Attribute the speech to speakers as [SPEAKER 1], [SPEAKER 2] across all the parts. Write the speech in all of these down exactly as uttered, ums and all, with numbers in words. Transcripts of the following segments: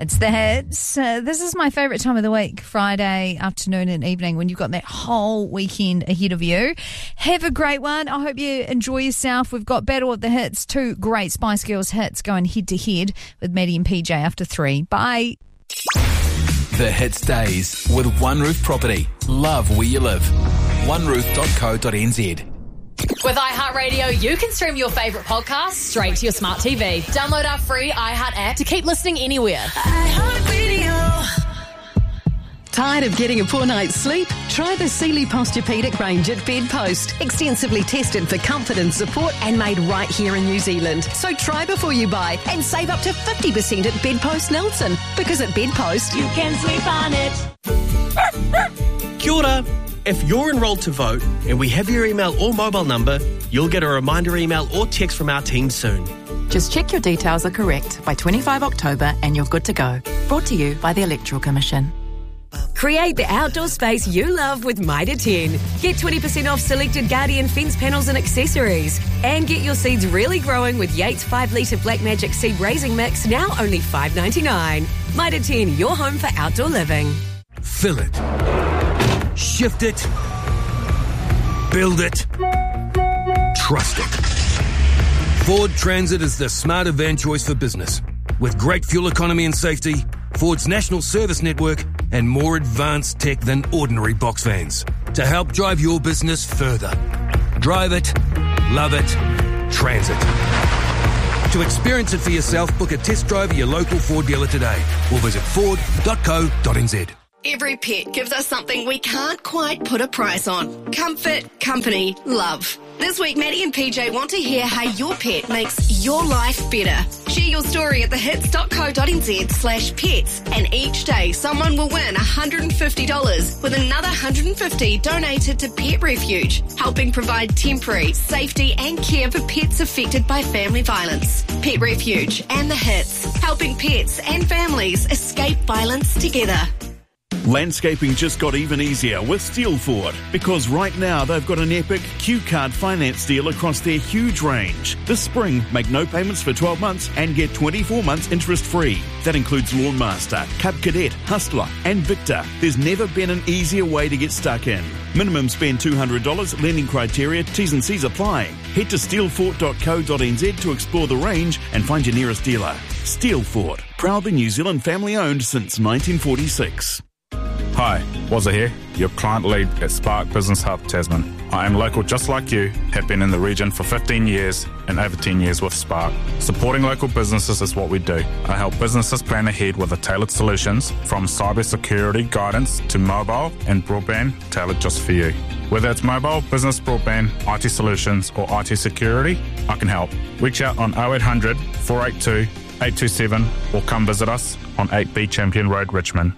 [SPEAKER 1] It's the hits. Uh, this is my favourite time of the week, Friday afternoon and evening, when you've got that whole weekend ahead of you. Have a great one. I hope you enjoy yourself. We've got Battle of the Hits, two great Spice Girls hits going head to head with Maddie and P J after three. Bye.
[SPEAKER 2] The Hits Days with One Roof Property. Love where you live. one roof dot co dot n z.
[SPEAKER 3] With iHeartRadio, you can stream your favourite podcasts straight to your smart T V. Download our free iHeart app to keep listening anywhere.
[SPEAKER 4] iHeartRadio. Tired of getting a poor night's sleep? Try the Sealy Posturepedic range at Bedpost. Extensively tested for comfort and support and made right here in New Zealand. So try before you buy and save up to fifty percent at Bedpost Nelson. Because at Bedpost, you can sleep on it.
[SPEAKER 5] Kia ora. If you're enrolled to vote and we have your email or mobile number, you'll get a reminder email or text from our team soon.
[SPEAKER 6] Just check your details are correct by twenty-fifth of October and you're good to go. Brought to you by the Electoral Commission.
[SPEAKER 7] Create the outdoor space you love with Mitre ten. Get twenty percent off selected Guardian fence panels and accessories. And get your seeds really growing with Yates five litre Black Magic Seed Raising Mix, now only five dollars ninety-nine. Mitre ten, your home for outdoor living.
[SPEAKER 8] Fill it. Shift it. Build it. Trust it. Ford Transit is the smarter van choice for business. With great fuel economy and safety, Ford's national service network, and more advanced tech than ordinary box vans to help drive your business further. Drive it, love it, Transit. To experience it for yourself, book a test drive at your local Ford dealer today or visit ford dot co dot n z.
[SPEAKER 9] Every pet gives us something we can't quite put a price on. Comfort, company, love. This week, Maddie and P J want to hear how your pet makes your life better. Share your story at thehits dot co dot n z slash pets, and each day someone will win one hundred fifty dollars with another one hundred fifty dollars donated to Pet Refuge, helping provide temporary safety and care for pets affected by family violence. Pet Refuge and the Hits, helping pets and families escape violence together.
[SPEAKER 10] Landscaping just got even easier with Steelford, because right now they've got an epic Q-Card finance deal across their huge range. This spring, make no payments for twelve months and get twenty-four months interest-free. That includes Lawnmaster, Cub Cadet, Hustler and Victor. There's never been an easier way to get stuck in. Minimum spend two hundred dollars, lending criteria, T's and C's apply. Head to steelfort dot co dot n z to explore the range and find your nearest dealer. Steelfort, proudly New Zealand family-owned since nineteen forty-six.
[SPEAKER 11] Hi, Wazza here, your client lead at Spark Business Hub Tasman. I am local just like you, have been in the region for fifteen years and over ten years with Spark. Supporting local businesses is what we do. I help businesses plan ahead with the tailored solutions, from cyber security guidance to mobile and broadband tailored just for you. Whether it's mobile, business broadband, I T solutions or I T security, I can help. Reach out on oh eight hundred, four eight two, eight two seven or come visit us on eight B Champion Road, Richmond.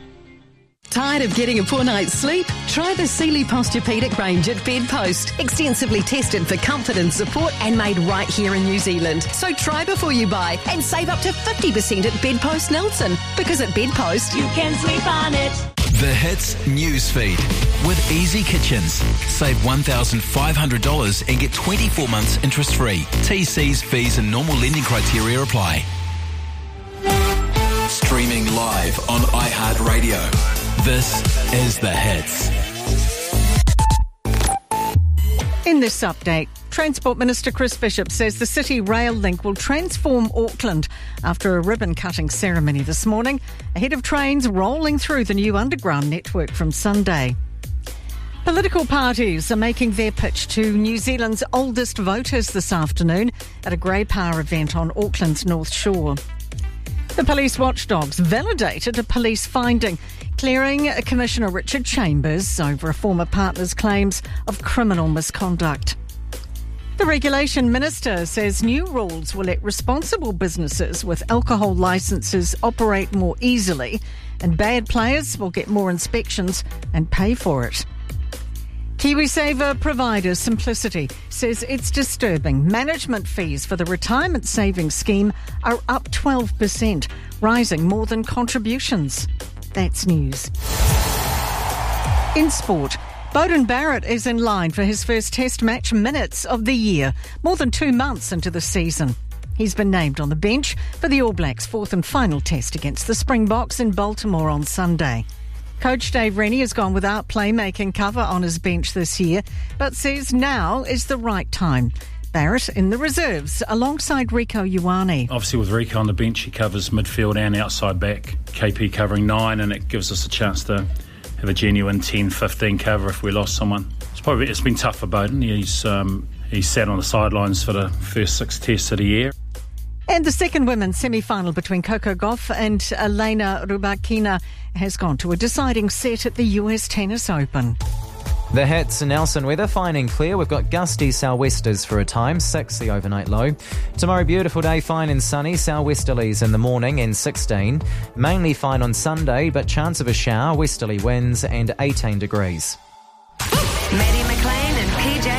[SPEAKER 4] Tired of getting a poor night's sleep? Try the Sealy Posturepedic range at Bedpost. Extensively tested for comfort and support and made right here in New Zealand. So try before you buy and save up to fifty percent at Bedpost Nelson. Because at Bedpost, you can sleep on it.
[SPEAKER 2] The Hits Newsfeed with Easy Kitchens. Save one thousand five hundred dollars and get twenty-four months interest-free. T Cs, fees and normal lending criteria apply. Streaming live on iHeartRadio. This is The Hits.
[SPEAKER 12] In this update, Transport Minister Chris Bishop says the City Rail Link will transform Auckland after a ribbon-cutting ceremony this morning, ahead of trains rolling through the new underground network from Sunday. Political parties are making their pitch to New Zealand's oldest voters this afternoon at a Grey Power event on Auckland's North Shore. The police watchdogs validated a police finding, clearing Commissioner Richard Chambers over a former partner's claims of criminal misconduct. The Regulation Minister says new rules will let responsible businesses with alcohol licences operate more easily, and bad players will get more inspections and pay for it. KiwiSaver provider Simplicity says it's disturbing. Management fees for the retirement savings scheme are up twelve percent, rising more than contributions. That's news. In sport, Beauden Barrett is in line for his first Test match minutes of the year, more than two months into the season. He's been named on the bench for the All Blacks' fourth and final test against the Springboks in Baltimore on Sunday. Coach Dave Rennie has gone without playmaking cover on his bench this year, but says now is the right time. Barrett in the reserves alongside Rieko Ioane.
[SPEAKER 13] Obviously with Rieko on the bench, he covers midfield and outside back. K P covering nine, and it gives us a chance to have a genuine ten fifteen cover if we lost someone. It's probably it's been tough for Beauden. He's um, he's sat on the sidelines for the first six tests of the year.
[SPEAKER 12] And the second women's semi-final between Coco Gauff and Elena Rybakina has gone to a deciding set at the U S Tennis Open.
[SPEAKER 14] The hits, Nelson weather, fine and clear. We've got gusty sou'westers for a time, six the overnight low. Tomorrow, beautiful day, fine and sunny, sou'westerlies in the morning and sixteen. Mainly fine on Sunday, but chance of a shower, westerly winds and eighteen degrees.
[SPEAKER 4] Maddie McLean and P J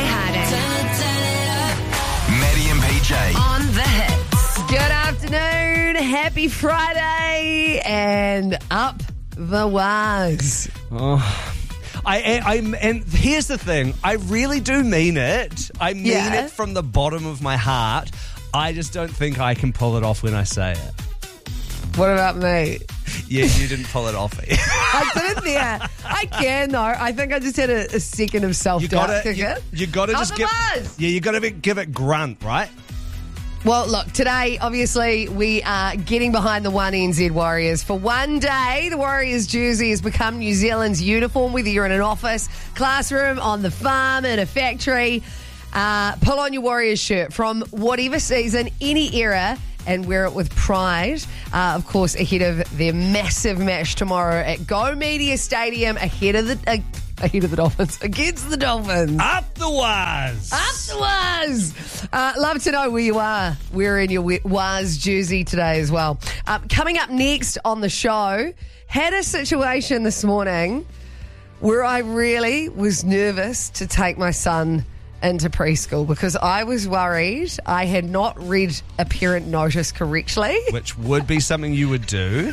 [SPEAKER 4] Harding.
[SPEAKER 2] Maddie and P J.
[SPEAKER 4] On the hits.
[SPEAKER 15] Good afternoon, happy Friday, and up the waz.
[SPEAKER 16] Oh. I, I, and here's the thing, I really do mean it. I mean
[SPEAKER 15] Yeah.
[SPEAKER 16] it from the bottom of my heart. I just don't think I can pull it off when I say it.
[SPEAKER 15] What about me?
[SPEAKER 16] Yeah, you didn't pull it off.
[SPEAKER 15] I didn't there. I can though. I think I just had a, a second of
[SPEAKER 16] You
[SPEAKER 15] self-doubt.
[SPEAKER 16] gotta,
[SPEAKER 15] kick
[SPEAKER 16] you,
[SPEAKER 15] it.
[SPEAKER 16] you gotta
[SPEAKER 15] Up
[SPEAKER 16] just
[SPEAKER 15] the
[SPEAKER 16] give.
[SPEAKER 15] waz.
[SPEAKER 16] Yeah, you gotta be, give it grunt, right?
[SPEAKER 15] Well, look, today, obviously, we are getting behind the One N Z Warriors. For one day, the Warriors jersey has become New Zealand's uniform, whether you're in an office, classroom, on the farm, in a factory. Uh, pull on your Warriors shirt from whatever season, any era, and wear it with pride. Uh, of course, ahead of their massive match tomorrow at Go Media Stadium, ahead of the... Uh, Ahead of the Dolphins, against the Dolphins.
[SPEAKER 16] Up the waz.
[SPEAKER 15] Up the waz. Uh, love to know where you are wearing your waz jersey today as well. Um, coming up next on the show, had a situation this morning where I really was nervous to take my son into preschool because I was worried I had not read a parent notice correctly.
[SPEAKER 16] Which would be something you would do.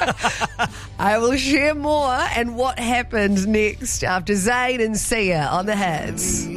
[SPEAKER 15] I will share more and what happened next after Zayn and Sia on the hits.